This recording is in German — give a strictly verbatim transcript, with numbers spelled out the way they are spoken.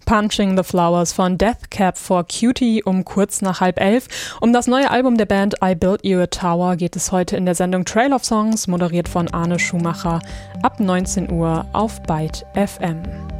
Punching the Flowers von Death Cab for Cutie um kurz nach halb elf. Um das neue Album der Band I Built You a Tower geht es heute in der Sendung Trail of Songs, moderiert von Arne Schumacher, ab neunzehn Uhr auf Byte F M.